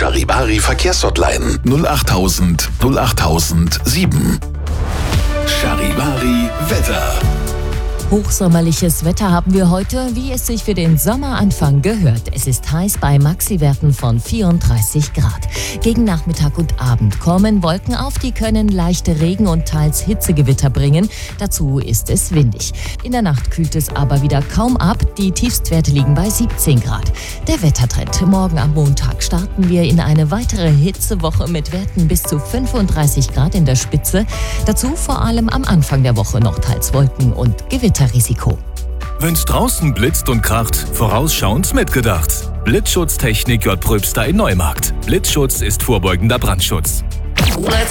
Charivari Verkehrshotline 08000 08007. Charivari Wetter. Hochsommerliches Wetter haben wir heute, wie es sich für den Sommeranfang gehört. Es ist heiß bei Maxiwerten von 34 Grad. Gegen Nachmittag und Abend kommen Wolken auf, die können leichte Regen- und teils Hitzegewitter bringen. Dazu ist es windig. In der Nacht kühlt es aber wieder kaum ab. Die Tiefstwerte liegen bei 17 Grad. Der Wettertrend. Morgen am Montag starten wir in eine weitere Hitzewoche mit Werten bis zu 35 Grad in der Spitze. Dazu vor allem am Anfang der Woche noch teils Wolken- und Gewitterrisiko. Wenn's draußen blitzt und kracht, vorausschauend mitgedacht. Blitzschutztechnik J. Pröbster in Neumarkt. Blitzschutz ist vorbeugender Brandschutz. Let's